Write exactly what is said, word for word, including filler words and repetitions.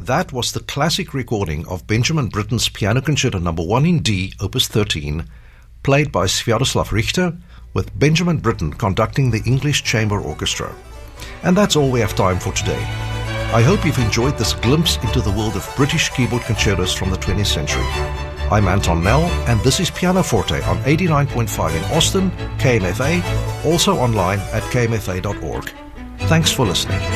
That was the classic recording of Benjamin Britten's Piano Concerto number one in D, opus thirteen, played by Sviatoslav Richter, with Benjamin Britten conducting the English Chamber Orchestra. And that's all we have time for today. I hope you've enjoyed this glimpse into the world of British keyboard concertos from the twentieth century. I'm Anton Nell, and this is Piano Forte on eighty-nine point five in Austin, K M F A, also online at k m f a dot org. Thanks for listening.